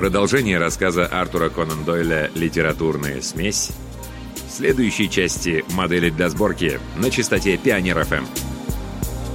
Продолжение рассказа Артура Конан Дойля «Литературная смесь» в следующей части «Модели для сборки» на частоте Пионер ФМ.